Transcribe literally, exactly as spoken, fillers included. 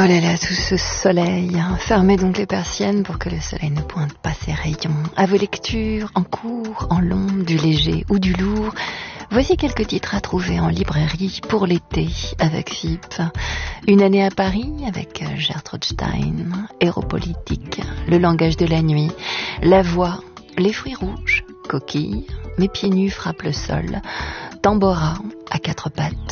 Oh là là, tout ce soleil. Fermez donc les persiennes pour que le soleil ne pointe pas ses rayons. À vos lectures, en court, en long, du léger ou du lourd. Voici quelques titres à trouver en librairie pour l'été avec F I P. Une année à Paris avec Gertrude Stein. Héropolitique, Le langage de la nuit, La voix, Les fruits rouges, Coquille, Mes pieds nus frappent le sol, Tambora, À quatre pattes.